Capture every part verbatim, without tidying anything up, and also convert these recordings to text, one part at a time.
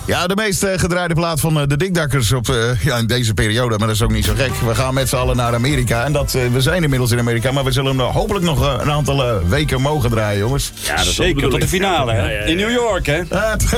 Ja, de meest uh, gedraaide plaat van uh, de Dikdakkers op, uh, ja, in deze periode. Maar dat is ook niet zo gek. We gaan met z'n allen naar Amerika. En dat, uh, we zijn inmiddels in Amerika. Maar we zullen hem hopelijk nog uh, een aantal uh, weken mogen draaien, jongens. Ja, dat is zeker. Tot de finale, hè? Ja, ja, ja. In New York, hè?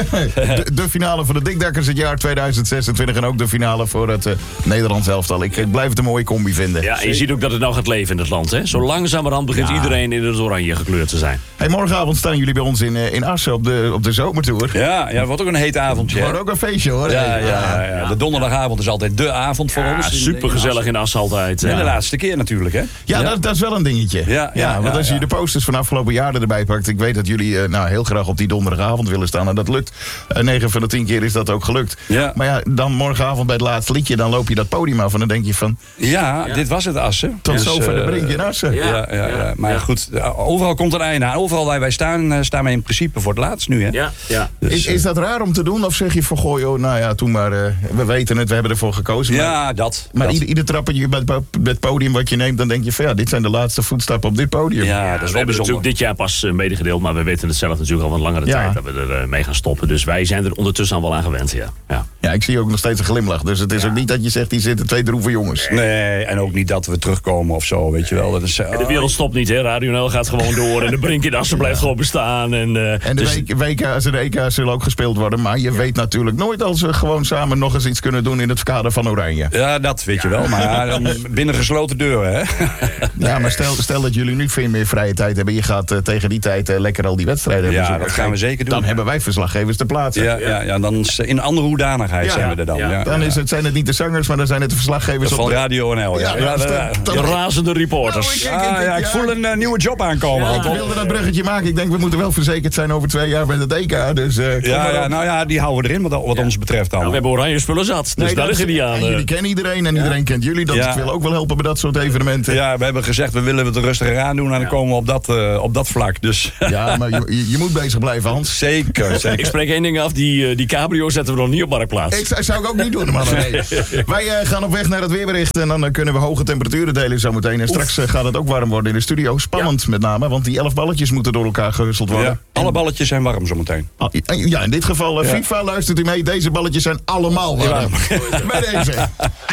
de, de finale voor de Dikdakkers het jaar tweeduizend zesentwintig. En ook de finale voor het uh, Nederlands elftal. Ik, ik blijf het een mooie combi vinden. Ja, en je ziet ook dat het nou gaat leven in het land, hè? Zo langzamerhand begint ja. iedereen in het oranje gekleurd te zijn. Hey, morgenavond staan jullie bij ons in, uh, in Assen op de, op de zomertour. Ja, ja, wat ook een heet avondje. Het wordt ook een feestje, hoor. Ja, ja, ja, ja. De donderdagavond is altijd de avond voor ja, ons. Supergezellig in Assen altijd. Ja. En de laatste keer natuurlijk, hè? Ja, ja. Dat, dat is wel een dingetje. Ja, ja, ja, want als je ja. de posters van afgelopen jaren erbij pakt. Ik weet dat jullie uh, nou, heel graag op die donderdagavond willen staan. En dat lukt. Uh, negen van de tien keer is dat ook gelukt. Ja. Maar ja, dan morgenavond bij het laatste liedje. Dan loop je dat podium af en dan denk je van... Ja, ja. dit was het Assen. Tot dus, zover de brink in Assen. Ja, ja, ja, ja. Maar ja. goed, overal komt een einde aan. Overal waar wij staan, uh, staan wij in principe voor het laatst nu, hè? Ja, ja. Dus, is, is dat raar om te doen? Of zeg je van, goh, joh, nou ja, toen maar... Uh, we weten het, we hebben ervoor gekozen. Maar, ja, dat. Maar dat. Ieder, ieder trappetje bij het podium wat je neemt... dan denk je van, ja, dit zijn de laatste voetstappen op dit podium. Ja, ja dat is wel bijzonder. Natuurlijk dit jaar pas uh, medegedeeld... maar we weten het zelf natuurlijk al van langere ja. tijd... dat we er uh, mee gaan stoppen. Dus wij zijn er ondertussen al wel aan gewend, ja. Ja, ja ik zie ook nog steeds een glimlach. Dus het is ja. ook niet dat je zegt, die zitten twee droeve jongens. Nee, en ook niet dat we terugkomen of zo, weet je wel. Dat is, uh, de wereld stopt niet, hè. Radio N L gaat gewoon door... en de brink in Assen blijft ja. gewoon bestaan. En, uh, en de dus... W K's en de E K's zullen ook gespeeld worden... maar je ja. weet natuurlijk nooit als we gewoon samen nog eens iets kunnen doen... in het kader van Oranje. Ja, dat weet je wel, maar dan binnen gesloten deuren, hè? Ja, maar stel, stel dat jullie nu veel meer vrije tijd hebben... je gaat uh, tegen die tijd uh, lekker al die wedstrijden ja, hebben. Ja, dat gaan we zeker doen. Dan hebben wij verslaggevers te plaatsen. Ja, ja, ja, dan is, in andere hoedanigheid ja, zijn we er dan. Ja, ja. Dan is het, zijn het niet de zangers, maar dan zijn het de verslaggevers... Van op de... Radio N L, ja. ja, ja de, de, de razende reporters. Nou, ik, ik, ik, ah, ja, ik voel een uh, nieuwe job aankomen. Ja, ik wilde dat bruggetje maken. Ik denk, we moeten wel verzekerd zijn over twee jaar met het E K. Dus, uh, ja, ja, nou ja, die houden we erin wat, wat ja. ons betreft dan. Nou, we hebben oranje spullen zat, dus nee, daar liggen die aan. En jullie kennen iedereen en ja. iedereen kent jullie. Dat ja. wil ook wel helpen bij dat soort evenementen. Ja, we hebben gezegd, we willen het er rustiger aan doen... en dan ja. komen we op dat, uh, op dat vlak. Dus. Ja, maar je, je, je moet bezig blijven, Hans. Zeker, zeker. Ik spreek één ding af, die, uh, die cabrio zetten we nog niet op Marktplaats. Ik zou, zou ik ook niet doen, man. Nee. Wij uh, gaan op weg naar het weerbericht... en dan uh, kunnen we hoge temperaturen delen zometeen. En straks uh, gaat het ook warm worden in de studio. Spannend ja. met name, want die elf balletjes moeten door elkaar gehusteld worden. Ja. Alle balletjes zijn warm zometeen. Ah, ja, in dit geval uh, ja. FIFA, luistert u mee. Deze balletjes zijn allemaal warm. Ja. Bij deze.